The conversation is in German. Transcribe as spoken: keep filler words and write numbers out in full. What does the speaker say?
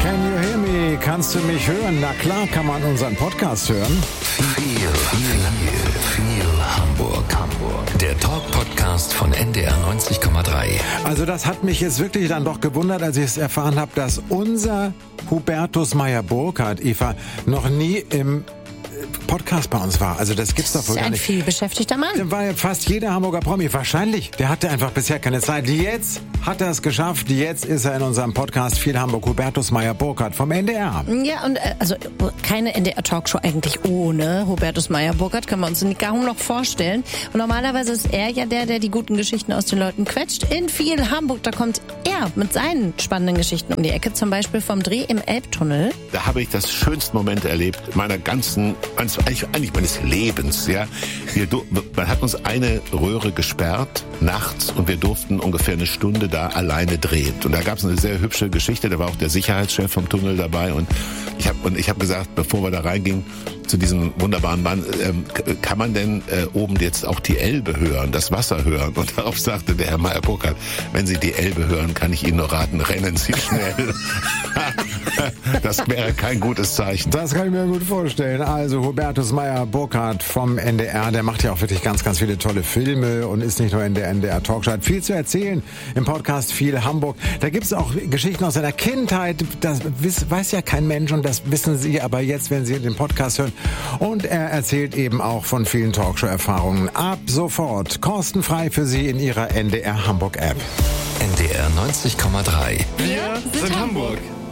Can you hear me? Kannst du mich hören? Na klar kann man unseren Podcast hören. Viel, viel, viel Hamburg. Hamburg. Der Talk-Podcast von N D R neunzig Komma drei. Also das hat mich jetzt wirklich dann doch gewundert, als ich es erfahren habe, dass unser Hubertus Meyer-Burkhardt, Eva, noch nie im Podcast bei uns war. Also das gibt's doch wohl gar nicht. Das ist ein viel beschäftigter Mann. Der war ja fast jeder Hamburger Promi. Wahrscheinlich. Der hatte einfach bisher keine Zeit. Jetzt hat er es geschafft. Jetzt ist er in unserem Podcast Viel Hamburg. Hubertus Meyer-Burkhardt vom N D R. Ja, und äh, also keine N D R-Talkshow eigentlich ohne Hubertus Meyer-Burkhardt, können wir uns kaum noch vorstellen. Und normalerweise ist er ja der, der die guten Geschichten aus den Leuten quetscht. In Viel Hamburg, da kommt er mit seinen spannenden Geschichten um die Ecke. Zum Beispiel vom Dreh im Elbtunnel. Da habe ich das schönste Moment erlebt meiner ganzen, eigentlich, eigentlich meines Lebens. Ja, wir, man hat uns eine Röhre gesperrt nachts und wir durften ungefähr eine Stunde da alleine drehen. Und da gab es eine sehr hübsche Geschichte. Da war auch der Sicherheitschef vom Tunnel dabei und ich habe und ich habe gesagt, bevor wir da reingingen zu diesem wunderbaren Mann, ähm, kann man denn äh, oben jetzt auch die Elbe hören, das Wasser hören? Und darauf sagte der Herr Meyer-Burkhardt, wenn Sie die Elbe hören, kann ich Ihnen nur raten, rennen Sie schnell. Das wäre kein gutes Zeichen. Das kann ich mir gut vorstellen. Also Hubertus Meyer-Burkhardt vom N D R, der macht ja auch wirklich ganz, ganz viele tolle Filme und ist nicht nur in der N D R-Talkshow. Hat viel zu erzählen im Podcast Viel Hamburg. Da gibt es auch Geschichten aus seiner Kindheit. Das weiß ja kein Mensch und das wissen Sie aber jetzt, wenn Sie den Podcast hören. Und er erzählt eben auch von vielen Talkshow-Erfahrungen. Ab sofort kostenfrei für Sie in Ihrer N D R Hamburg-App. N D R neunzig Komma drei. Wir sind Hamburg.